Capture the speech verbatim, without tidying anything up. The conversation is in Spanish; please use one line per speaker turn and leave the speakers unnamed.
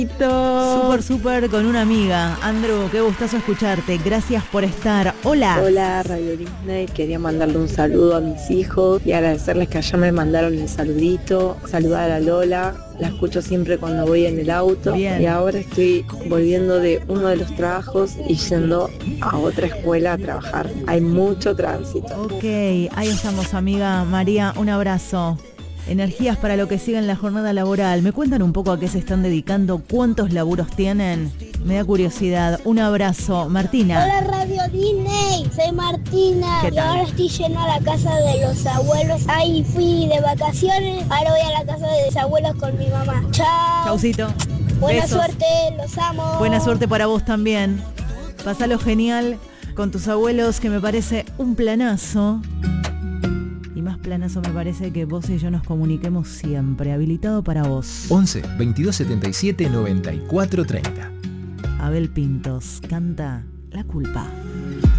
Súper, súper con una amiga. Andrew, qué gustazo escucharte. Gracias por estar. Hola.
Hola, Radio Disney. Quería mandarle un saludo a mis hijos y agradecerles que allá me mandaron el saludito. Saludar a Lola. La escucho siempre cuando voy en el auto.
Bien.
Y ahora estoy volviendo de uno de los trabajos y yendo a otra escuela a trabajar. Hay mucho tránsito.
Ok, ahí estamos, amiga. María, un abrazo. Energías para lo que siga en la jornada laboral. ¿Me cuentan un poco a qué se están dedicando? ¿Cuántos laburos tienen? Me da curiosidad. Un abrazo. Martina.
Hola, Radio Disney. Soy Martina.
¿Qué
Y
tal?
ahora estoy yendo a la casa de los abuelos. Ahí fui de vacaciones. Ahora voy a la casa de los abuelos con mi mamá. Chao.
Chaucito.
Buena
Besos.
suerte. Los amo.
Buena suerte para vos también. Pásalo genial con tus abuelos, que me parece un planazo. Y más planazo me parece que vos y yo nos comuniquemos siempre. Habilitado para vos.
once, veintidós setenta y siete, noventa y cuatro treinta.
Abel Pintos canta La Culpa.